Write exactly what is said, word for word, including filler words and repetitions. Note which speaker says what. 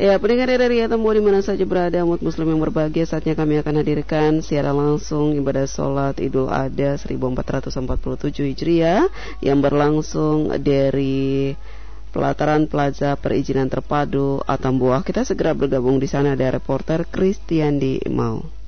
Speaker 1: Ya, pendengar dari Temu di mana saja berada, umat muslim yang berbahagia, saatnya kami akan hadirkan siaran langsung ibadah sholat Idul Adha seribu empat ratus empat puluh tujuh Hijriah yang berlangsung dari pelataran Plaza Perizinan Terpadu Atambua. Kita segera bergabung di sana, ada reporter Kristiandi Mau.